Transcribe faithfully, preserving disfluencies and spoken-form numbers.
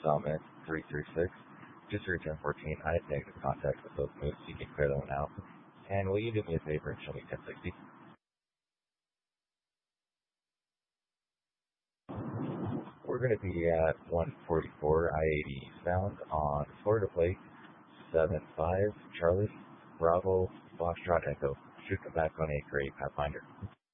Summit three three six. Just return fourteen. I have negative contact with those moves. You can clear that one out. And will you do me a favor and show me ten sixty? We're going to be at one forty-four I eighty eastbound on Florida Plate seven five Charlie Bravo Foxtrot Echo. Shoot them back on a gray Pathfinder.